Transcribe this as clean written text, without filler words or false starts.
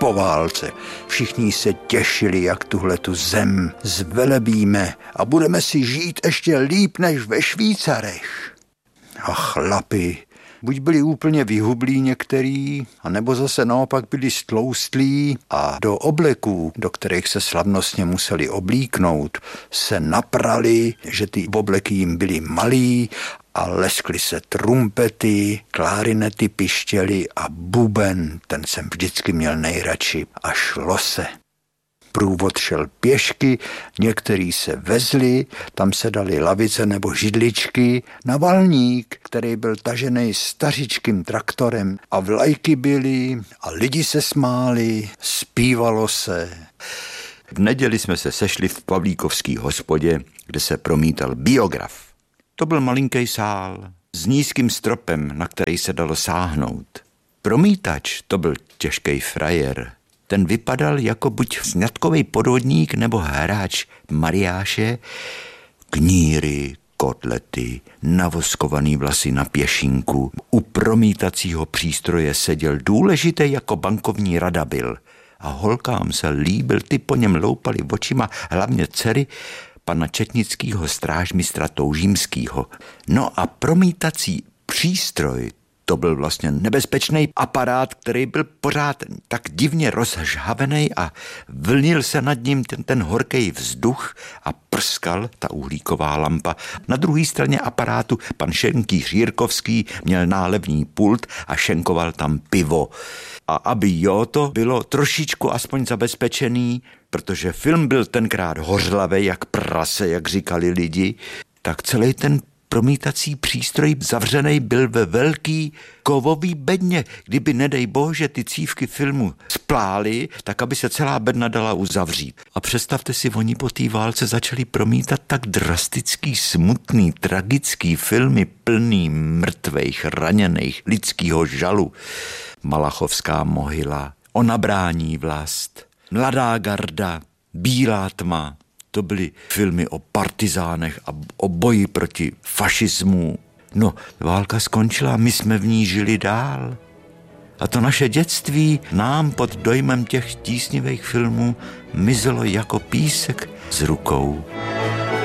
po válce. Všichni se těšili, jak tuhletu zem zvelebíme a budeme si žít ještě líp než ve Švýcarech. A chlapi, buď byli úplně vyhublí některý, anebo zase naopak byli stloustlí a do obleků, do kterých se slavnostně museli oblíknout, se naprali, že ty obleky jim byly malý a leskly se trumpety, klárinety pištěly a buben, ten jsem vždycky měl nejradši, a šlo se. Průvod šel pěšky, některý se vezli, tam se dali lavice nebo židličky na valník, který byl tažený stařičkým traktorem a vlajky byly a lidi se smáli, zpívalo se. V neděli jsme se sešli v Pavlíkovský hospodě, kde se promítal Biograf. To byl malinký sál s nízkým stropem, na který se dalo sáhnout. Promítač to byl těžký frajer. Ten vypadal jako buď sňatkový podvodník nebo hráč mariáše, kníry, kotlety, navoskovaný vlasy na pěšinku. U promítacího přístroje seděl důležitý jako bankovní radabil a holkám se líbil, ty po něm loupali očima, hlavně dcery pana četnického strážmistra Toužímskýho. No a promítací přístroj, to byl vlastně nebezpečný aparát, který byl pořád tak divně rozžhavený a vlnil se nad ním ten horký vzduch a prskal ta uhlíková lampa. Na druhé straně aparátu pan šenkýř Jirkovský měl nálevní pult a šenkoval tam pivo. A aby to bylo trošičku aspoň zabezpečený, protože film byl tenkrát hořlavý jak prase, jak říkali lidi, tak celý ten promítací přístroj zavřenej byl ve velký kovový bedně. Kdyby, nedej bože, ty cívky filmu splály, tak aby se celá bedna dala uzavřít. A představte si, oni po té válce začali promítat tak drastický, smutný, tragický filmy plný mrtvejch, raněných, lidskýho žalu. Malachovská mohyla, O nabrání vlast, Mladá garda, Bílá tma. To byly filmy o partizánech a o boji proti fašismu. No, válka skončila, my jsme v ní žili dál. A to naše dětství nám pod dojmem těch tísnivých filmů mizelo jako písek z rukou.